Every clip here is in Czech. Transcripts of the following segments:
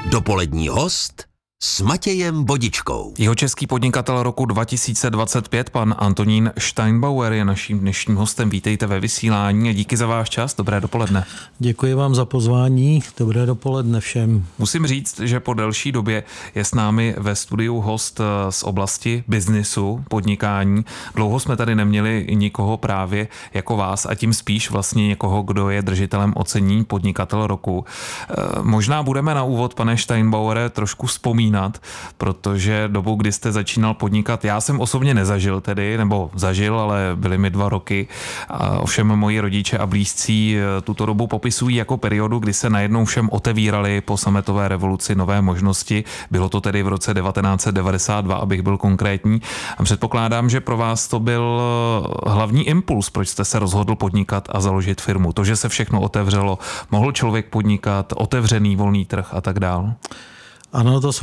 Dopolední host s Matějem Bodičkou. Jihočeský podnikatel roku 2025, pan Antonín Steinbauer, je naším dnešním hostem. Vítejte ve vysílání a díky za váš čas. Dobré dopoledne. Děkuji vám za pozvání. Dobré dopoledne všem. Musím říct, že po delší době je s námi ve studiu host z oblasti biznisu, podnikání. Dlouho jsme tady neměli nikoho právě jako vás a tím spíš vlastně někoho, kdo je držitelem ocenění podnikatel roku. Možná budeme na úvod, pane Steinbauere, trošku vzpomínat, protože dobu, kdy jste začínal podnikat, já jsem osobně nezažil tedy, nebo zažil, ale byly mi 2 roky. Ovšem moji rodiče a blízcí tuto dobu popisují jako periodu, kdy se najednou všem otevíraly po sametové revoluci nové možnosti. Bylo to tedy v roce 1992, abych byl konkrétní. A předpokládám, že pro vás to byl hlavní impuls, proč jste se rozhodl podnikat a založit firmu. To, že se všechno otevřelo, mohl člověk podnikat, otevřený volný trh a tak dál. Ano, to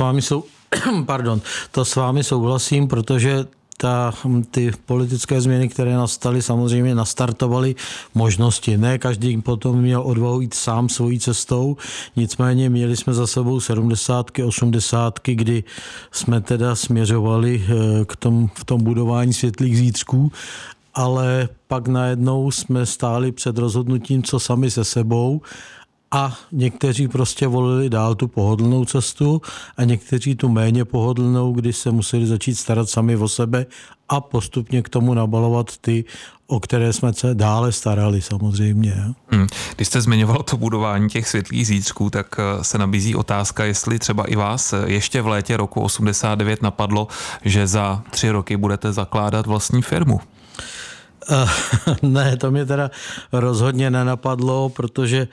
s vámi souhlasím, protože ty politické změny, které nastaly, samozřejmě nastartovaly možnosti. Ne každý potom měl odvahu jít sám svojí cestou, nicméně měli jsme za sebou 70, 80, kdy jsme teda směřovali v tom budování světlých zítřků, ale pak najednou jsme stáli před rozhodnutím, co sami se sebou, a někteří prostě volili dál tu pohodlnou cestu a někteří tu méně pohodlnou, kdy se museli začít starat sami o sebe a postupně k tomu nabalovat ty, o které jsme se dále starali samozřejmě. Když jste zmiňoval to budování těch světlých zítřků, tak se nabízí otázka, jestli třeba i vás ještě v létě roku 89 napadlo, že za 3 roky budete zakládat vlastní firmu. Ne, to mě teda rozhodně nenapadlo, protože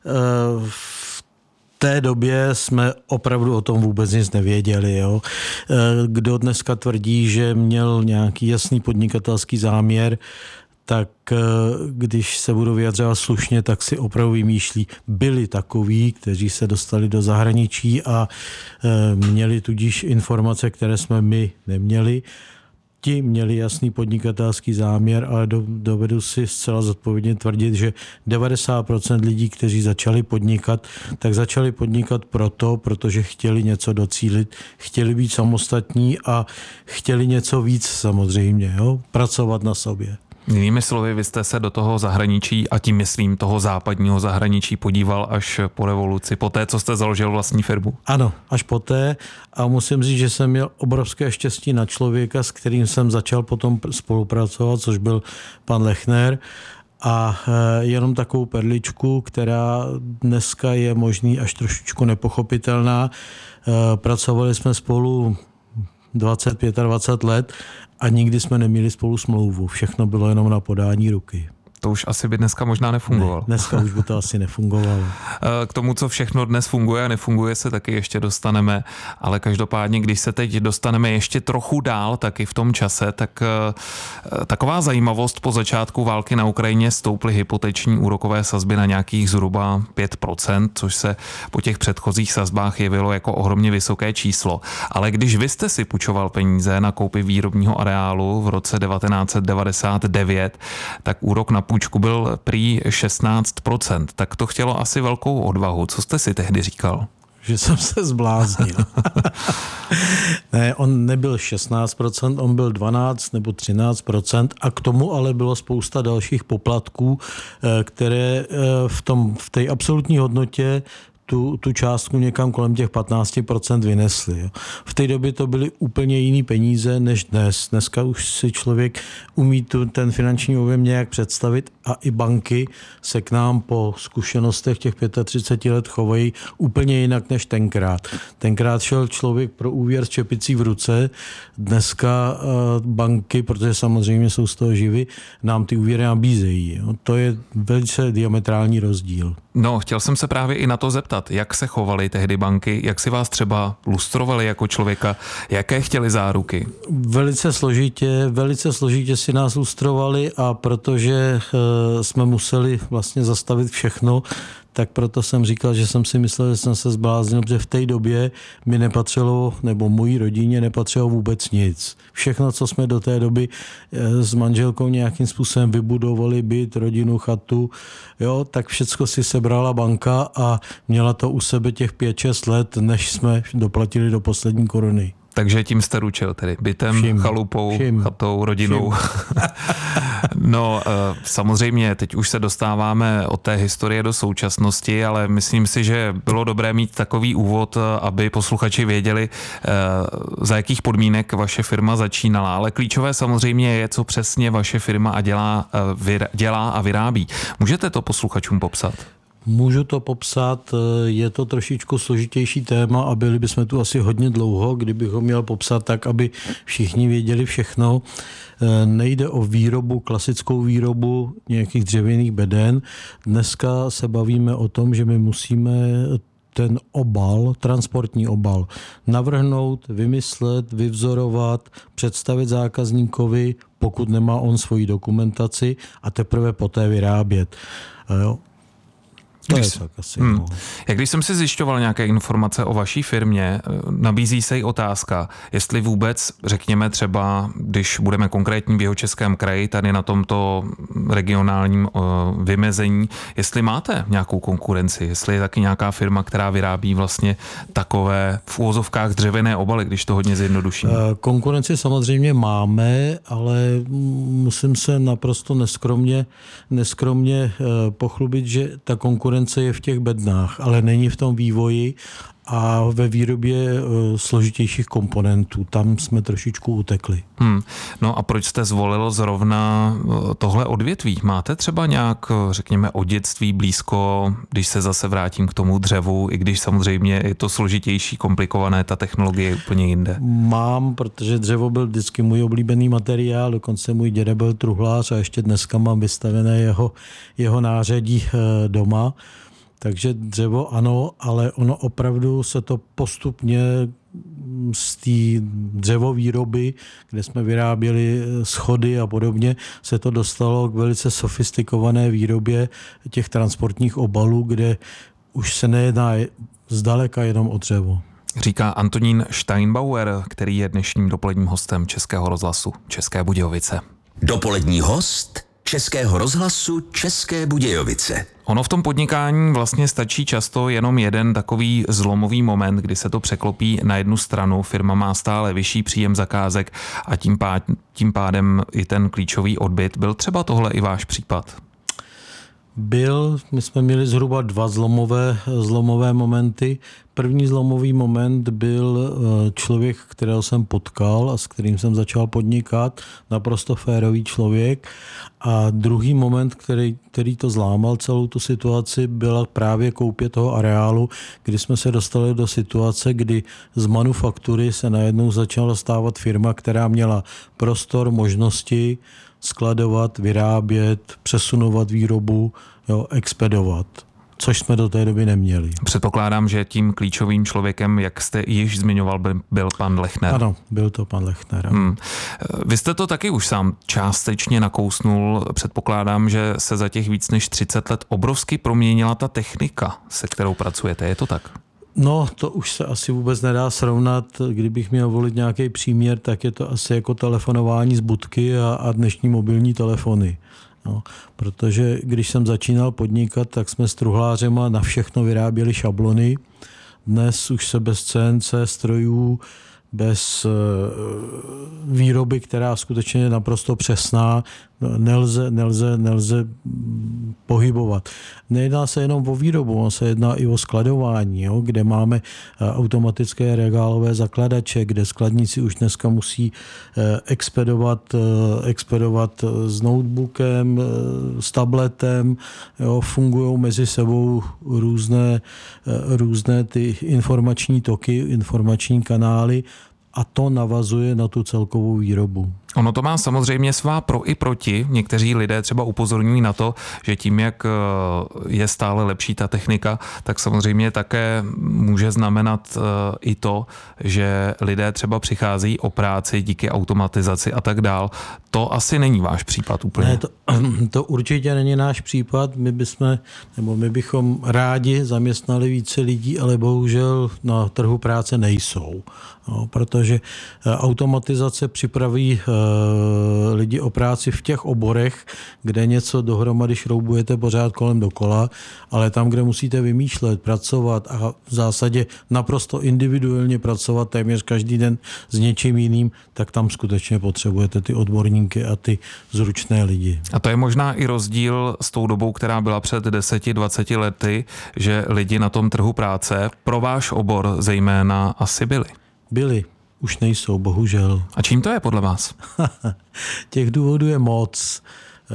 v té době jsme opravdu o tom vůbec nic nevěděli. Jo. Kdo dneska tvrdí, že měl nějaký jasný podnikatelský záměr, tak když se budu vyjadřovat slušně, tak si opravdu vymýšlí. Byli takoví, kteří se dostali do zahraničí a měli tudíž informace, které jsme my neměli. Ti měli jasný podnikatelský záměr, ale dovedu si zcela zodpovědně tvrdit, že 90% lidí, kteří začali podnikat, tak začali podnikat protože chtěli něco docílit, chtěli být samostatní a chtěli něco víc samozřejmě, jo? Pracovat na sobě. Jinými slovy, vy jste se do toho zahraničí, a tím myslím toho západního zahraničí, podíval až po revoluci, po té, co jste založil vlastní firmu? Ano, až poté, a musím říct, že jsem měl obrovské štěstí na člověka, s kterým jsem začal potom spolupracovat, což byl pan Lechner, a jenom takovou perličku, která dneska je možný až trošičku nepochopitelná. Pracovali jsme spolu 25 let a nikdy jsme neměli spolu smlouvu. Všechno bylo jenom na podání ruky. To už asi by dneska možná nefungovalo. Ne, dneska už by to asi nefungovalo. K tomu, co všechno dnes funguje a nefunguje, se taky ještě dostaneme, ale každopádně, když se teď dostaneme ještě trochu dál, taky v tom čase, tak taková zajímavost: po začátku války na Ukrajině stouply hypoteční úrokové sazby na nějakých zhruba 5%, což se po těch předchozích sazbách jevilo jako ohromně vysoké číslo. Ale když vy jste si půjčoval peníze na koupi výrobního areálu v roce 1999, tak úrok na půjčku byl prý 16%. Tak to chtělo asi velkou odvahu. Co jste si tehdy říkal? Že jsem se zbláznil. Ne, on nebyl 16%, on byl 12 nebo 13% a k tomu ale bylo spousta dalších poplatků, které v té absolutní hodnotě tu částku někam kolem těch 15% vynesli. Jo. V té době to byly úplně jiný peníze než dnes. Dneska už si člověk umí ten finanční objem nějak představit a i banky se k nám po zkušenostech těch 35 let chovají úplně jinak než tenkrát. Tenkrát šel člověk pro úvěr s čepicí v ruce, dneska banky, protože samozřejmě jsou z toho živy, nám ty úvěry nabízejí. Jo. To je velice diametrální rozdíl. No, chtěl jsem se právě i na to zeptat, jak se chovaly tehdy banky, jak si vás třeba lustrovali jako člověka, jaké chtěli záruky? Velice složitě si nás lustrovali, a protože jsme museli vlastně zastavit všechno, tak proto jsem říkal, že jsem si myslel, že jsem se zbláznil, protože v té době mi nepatřilo, nebo mojí rodině nepatřilo vůbec nic. Všechno, co jsme do té doby s manželkou nějakým způsobem vybudovali, byt, rodinu, chatu, jo, tak všecko si sebrala banka a měla to u sebe těch 5-6 let, než jsme doplatili do poslední koruny. Takže tím jste ručil tedy bytem, chalupou, chatou, rodinou. No samozřejmě, teď už se dostáváme od té historie do současnosti, ale myslím si, že bylo dobré mít takový úvod, aby posluchači věděli, za jakých podmínek vaše firma začínala. Ale klíčové samozřejmě je, co přesně vaše firma dělá a vyrábí. Můžete to posluchačům popsat? Můžu to popsat, je to trošičku složitější téma a byli bychom tu asi hodně dlouho, kdybych ho měl popsat tak, aby všichni věděli všechno. Nejde o výrobu, klasickou výrobu nějakých dřevěných beden. Dneska se bavíme o tom, že my musíme ten obal, transportní obal, navrhnout, vymyslet, vyvzorovat, představit zákazníkovi, pokud nemá on svoji dokumentaci, a teprve poté vyrábět. Jo. To je tak asi. Jak když jsem si zjišťoval nějaké informace o vaší firmě, nabízí se i otázka, jestli vůbec, řekněme třeba, když budeme konkrétní v Jihočeském kraji, tady na tomto regionálním vymezení, jestli máte nějakou konkurenci, jestli je taky nějaká firma, která vyrábí vlastně takové v úvozovkách dřevěné obaly, když to hodně zjednoduším. Konkurenci samozřejmě máme, ale musím se naprosto neskromně pochlubit, že ta konkurence je v těch bednách, ale není v tom vývoji a ve výrobě složitějších komponentů. Tam jsme trošičku utekli. No a proč jste zvolil zrovna tohle odvětví? Máte třeba nějak, řekněme, od dětství blízko, když se zase vrátím k tomu dřevu, i když samozřejmě je to složitější, komplikované, ta technologie je úplně jinde? Mám, protože dřevo byl vždycky můj oblíbený materiál, dokonce můj děda byl truhlář a ještě dneska mám vystavené jeho nářadí doma. Takže dřevo ano, ale ono opravdu se to postupně z té dřevovýroby, kde jsme vyráběli schody a podobně, se to dostalo k velice sofistikované výrobě těch transportních obalů, kde už se nejedná zdaleka jenom o dřevo. Říká Antonín Steinbauer, který je dnešním dopoledním hostem Českého rozhlasu České Budějovice. Dopolední host Českého rozhlasu České Budějovice. Ono v tom podnikání vlastně stačí často jenom jeden takový zlomový moment, kdy se to překlopí na jednu stranu, firma má stále vyšší příjem zakázek a tím pádem i ten klíčový odbyt. Byl třeba tohle i váš případ? My jsme měli zhruba 2 zlomové momenty. První zlomový moment byl člověk, kterého jsem potkal a s kterým jsem začal podnikat, naprosto férový člověk. A druhý moment, který to zlámal celou tu situaci, byla právě koupě toho areálu, kdy jsme se dostali do situace, kdy z manufaktury se najednou začala stávat firma, která měla prostor, možnosti skladovat, vyrábět, přesunovat výrobu, expedovat, což jsme do té doby neměli. Předpokládám, že tím klíčovým člověkem, jak jste již zmiňoval, byl pan Lechner. Ano, byl to pan Lechner. Vy jste to taky už sám částečně nakousnul. Předpokládám, že se za těch víc než 30 let obrovsky proměnila ta technika, se kterou pracujete. Je to tak? No, to už se asi vůbec nedá srovnat. Kdybych měl volit nějaký příměr, tak je to asi jako telefonování z budky a dnešní mobilní telefony. No, protože když jsem začínal podnikat, tak jsme s truhlářema na všechno vyráběli šablony. Dnes už se bez CNC strojů, bez výroby, která skutečně je naprosto přesná, nelze pohybovat. Nejedná se jenom o výrobu, on se jedná i o skladování, kde máme automatické regálové zakladače, kde skladníci už dneska musí expedovat s notebookem, s tabletem, fungují mezi sebou různé ty informační toky, informační kanály, a to navazuje na tu celkovou výrobu. Ono to má samozřejmě svá pro i proti. Někteří lidé třeba upozorňují na to, že tím, jak je stále lepší ta technika, tak samozřejmě také může znamenat i to, že lidé třeba přicházejí o práci díky automatizaci a tak dál. To asi není váš případ úplně. Ne, to určitě není náš případ. My bychom rádi zaměstnali více lidí, ale bohužel na trhu práce nejsou. No, protože automatizace připraví lidi o práci v těch oborech, kde něco dohromady šroubujete pořád kolem dokola, ale tam, kde musíte vymýšlet, pracovat a v zásadě naprosto individuálně pracovat téměř každý den s něčím jiným, tak tam skutečně potřebujete ty odborníky a ty zručné lidi. A to je možná i rozdíl s tou dobou, která byla před 10-20 lety, že lidi na tom trhu práce pro váš obor zejména asi byli. Byli, už nejsou, bohužel. A čím to je podle vás? Těch důvodů je moc.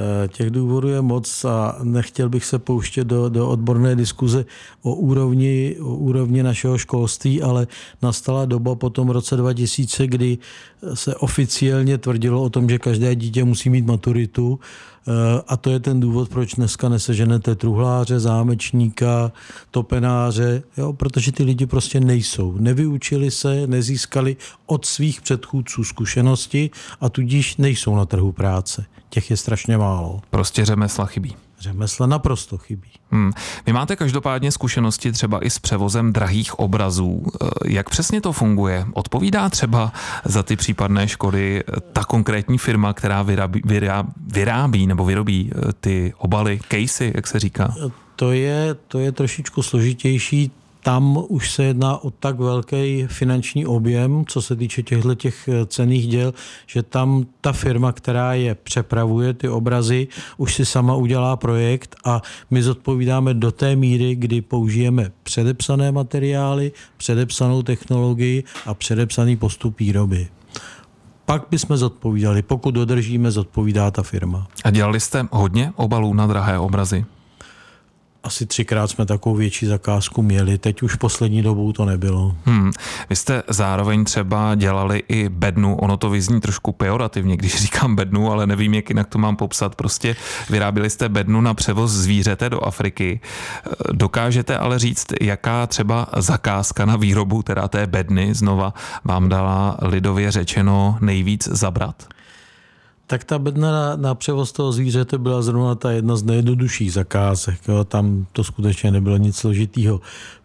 A nechtěl bych se pouštět do odborné diskuze o úrovni našeho školství, ale nastala doba po tom roce 2000, kdy se oficiálně tvrdilo o tom, že každé dítě musí mít maturitu, a to je ten důvod, proč dneska neseženete truhláře, zámečníka, topenáře, jo, protože ty lidi prostě nejsou. Nevyučili se, nezískali od svých předchůdců zkušenosti a tudíž nejsou na trhu práce. Těch je strašně málo. Prostě řemesla chybí. Řemesla naprosto chybí. Vy máte každopádně zkušenosti třeba i s převozem drahých obrazů. Jak přesně to funguje? Odpovídá třeba za ty případné škody ta konkrétní firma, která vyrábí nebo vyrobí ty obaly, casey, jak se říká? To je trošičku složitější. Tam už se jedná o tak velký finanční objem, co se týče těchto cenných děl, že tam ta firma, která je přepravuje, ty obrazy, už si sama udělá projekt a my zodpovídáme do té míry, kdy použijeme předepsané materiály, předepsanou technologii a předepsaný postup výroby. Pak bychom zodpovídali. Pokud dodržíme, zodpovídá ta firma. A dělali jste hodně obalů na drahé obrazy? Asi 3krát jsme takovou větší zakázku měli, teď už poslední dobou to nebylo. Vy jste zároveň třeba dělali i bednu, ono to vyzní trošku pejorativně, když říkám bednu, ale nevím, jak jinak to mám popsat. Prostě vyráběli jste bednu na převoz zvířete do Afriky. Dokážete ale říct, jaká třeba zakázka na výrobu teda té bedny znova vám dala lidově řečeno nejvíc zabrat? Tak ta bedna na převoz toho zvířete byla zrovna ta jedna z nejjednodušších zakázek. Jo. Tam to skutečně nebylo nic složitýho.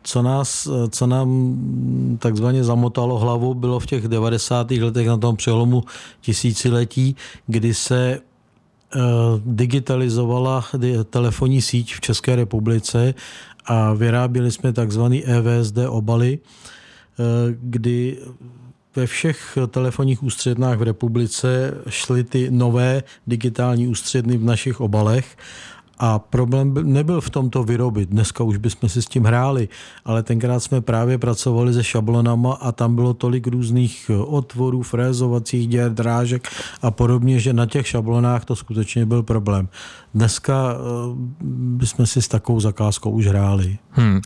Co nám takzvaně zamotalo hlavu, bylo v těch 90. letech na tom přelomu tisíciletí, kdy se digitalizovala telefonní síť v České republice a vyráběli jsme takzvaný EVSD obaly, kdy ve všech telefonních ústřednách v republice šly ty nové digitální ústředny v našich obalech a problém nebyl v tom to vyrobit. Dneska už bychom si s tím hráli, ale tenkrát jsme právě pracovali se šablonama a tam bylo tolik různých otvorů, frézovacích děr, drážek a podobně, že na těch šablonách to skutečně byl problém. Dneska bychom si s takovou zakázkou už hráli.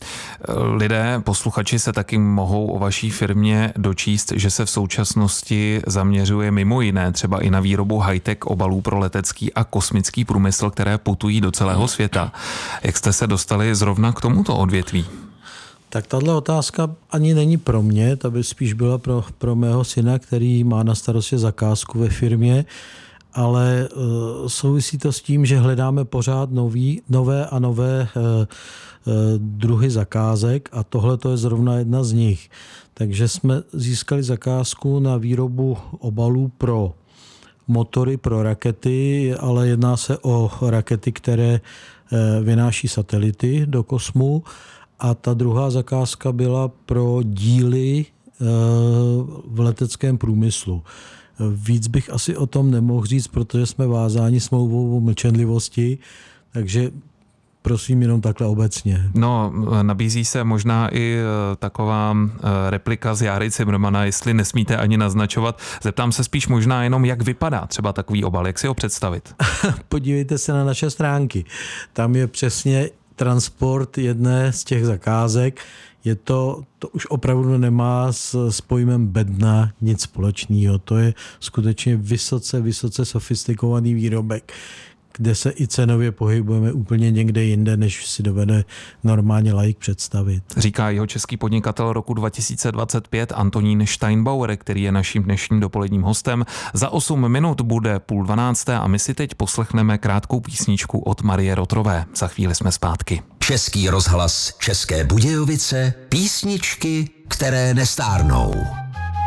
Lidé, posluchači se taky mohou o vaší firmě dočíst, že se v současnosti zaměřuje mimo jiné třeba i na výrobu high-tech obalů pro letecký a kosmický průmysl, které putují do celého světa. Jak jste se dostali zrovna k tomuto odvětví? Tak tahle otázka ani není pro mě, ta by spíš byla pro mého syna, který má na starosti zakázku ve firmě, ale souvisí to s tím, že hledáme pořád nové a nové druhy zakázek a tohle to je zrovna jedna z nich. Takže jsme získali zakázku na výrobu obalů pro motory, pro rakety, ale jedná se o rakety, které vynáší satelity do kosmu a ta druhá zakázka byla pro díly v leteckém průmyslu. Víc bych asi o tom nemohl říct, protože jsme vázáni smlouvou o mlčenlivosti, takže prosím jenom takhle obecně. No, nabízí se možná i taková replika z Járy Cimrmana, jestli nesmíte ani naznačovat. Zeptám se spíš možná jenom, jak vypadá třeba takový obal, jak si ho představit? Podívejte se na naše stránky. Tam je přesně transport jedné z těch zakázek. to už opravdu nemá s pojmem bedna nic společného. To je skutečně vysoce sofistikovaný výrobek, kde se i cenově pohybujeme úplně někde jinde, než si dovede normálně laik představit. Říká jeho český podnikatel roku 2025 Antonín Steinbauer, který je naším dnešním dopoledním hostem. Za 8 minut bude 11:30 a my si teď poslechneme krátkou písničku od Marie Rotrové. Za chvíli jsme zpátky. Český rozhlas České Budějovice, písničky, které nestárnou.